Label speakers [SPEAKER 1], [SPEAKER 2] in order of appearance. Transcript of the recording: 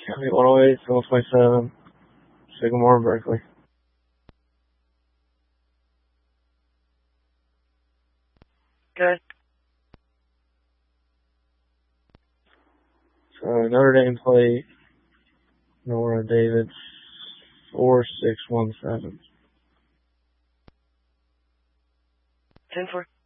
[SPEAKER 1] County 108, 727, Sycamore, Berkeley.
[SPEAKER 2] Good.
[SPEAKER 1] So Notre Dame plate, Nora David, 4617.
[SPEAKER 2] 10-4.